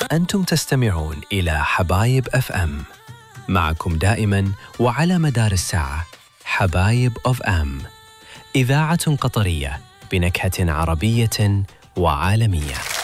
أنتم تستمعون إلى حبايب اف ام، معكم دائما وعلى مدار الساعة حبايب اف ام، إذاعة قطرية بنكهة عربية وعالمية.